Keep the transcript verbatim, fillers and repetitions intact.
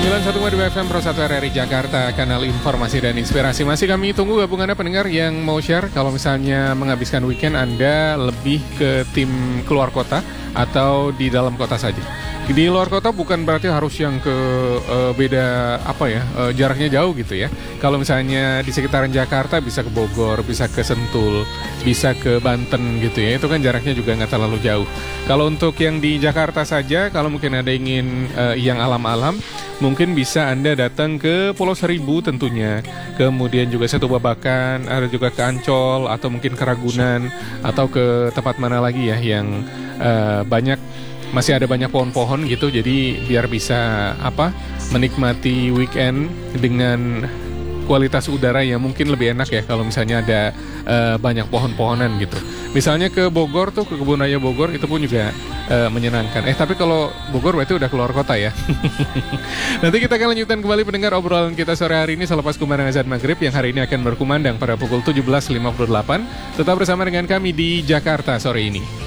sembilan puluh satu koma dua F M Pro satu R R I Jakarta, kanal informasi dan inspirasi. Masih kami tunggu gabungannya pendengar yang mau share. Kalau misalnya menghabiskan weekend Anda lebih ke tim keluar kota atau di dalam kota saja. Di luar kota bukan berarti harus yang ke uh, beda apa ya, uh, jaraknya jauh gitu ya. Kalau misalnya di sekitaran Jakarta bisa ke Bogor, bisa ke Sentul, bisa ke Banten gitu ya. Itu kan jaraknya juga nggak terlalu jauh. Kalau untuk yang di Jakarta saja, kalau mungkin ada ingin uh, yang alam-alam, mungkin bisa Anda datang ke Pulau Seribu tentunya. Kemudian juga Setu Babakan, ada juga ke Ancol atau mungkin ke Ragunan atau ke tempat mana lagi ya yang uh, banyak masih ada banyak pohon-pohon gitu, jadi biar bisa apa menikmati weekend dengan kualitas udara yang mungkin lebih enak ya kalau misalnya ada uh, banyak pohon-pohonan gitu. Misalnya ke Bogor tuh, ke Kebun Raya Bogor itu pun juga uh, menyenangkan. Eh tapi kalau Bogor berarti udah keluar kota ya. Nanti kita akan lanjutkan kembali pendengar obrolan kita sore hari ini selepas kumandang azan maghrib yang hari ini akan berkumandang pada pukul tujuh belas lima puluh delapan. Tetap bersama dengan kami di Jakarta sore ini.